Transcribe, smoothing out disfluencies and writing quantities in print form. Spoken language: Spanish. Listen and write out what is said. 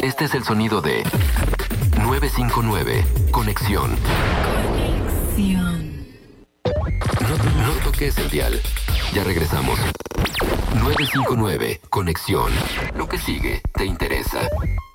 Este es el sonido de 959. Conexión. No toques el dial. Ya regresamos. 959. Conexión. Lo que sigue te interesa.